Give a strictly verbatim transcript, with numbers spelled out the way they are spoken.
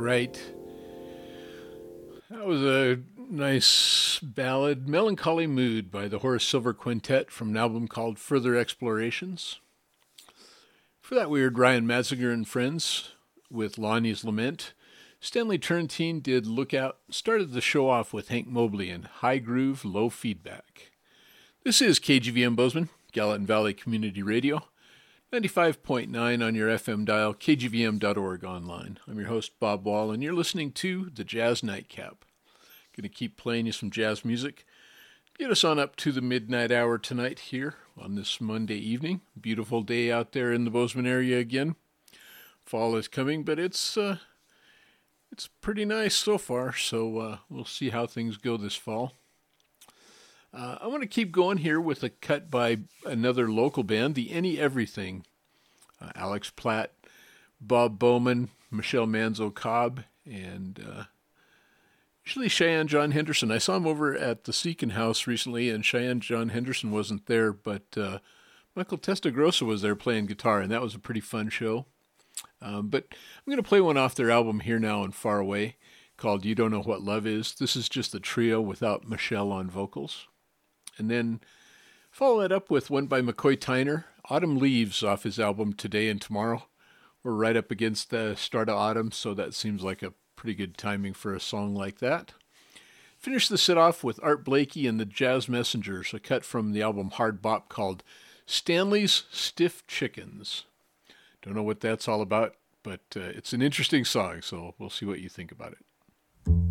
right. That was a nice ballad, Melancholy Mood by the Horace Silver Quintet from an album called Further Explorations. For that, we heard Ryan Mazinger and Friends with Lonnie's Lament. Stanley Turrentine did Look Out, started the show off with Hank Mobley and High Groove, Low Feedback. This is K G V M Bozeman, Gallatin Valley Community Radio, ninety-five point nine on your F M dial, K G V M dot org online. I'm your host, Bob Wall, and you're listening to the Jazz Nightcap. Going to keep playing you some jazz music. Get us on up to the midnight hour tonight here on this Monday evening. Beautiful day out there in the Bozeman area again. Fall is coming, but it's uh, it's pretty nice so far, so uh, we'll see how things go this fall. Uh, I want to keep going here with a cut by another local band, the Any Everything. Uh, Alex Platt, Bob Bowman, Michelle Manzo-Cobb, and uh, usually Cheyenne John Henderson. I saw him over at the Seekin House recently, and Cheyenne John Henderson wasn't there, but uh, Michael Testagrossa was there playing guitar, and that was a pretty fun show. Um, but I'm going to play one off their album Here Now and Far Away called You Don't Know What Love Is. This is just a trio without Michelle on vocals. And then follow that up with one by McCoy Tyner, Autumn Leaves, off his album Today and Tomorrow. We're right up against the start of autumn, so that seems like a pretty good timing for a song like that. Finish the set off with Art Blakey and the Jazz Messengers, a cut from the album Hard Bop called Stanley's Stiff Chickens. Don't know what that's all about, but uh, it's an interesting song, so we'll see what you think about it.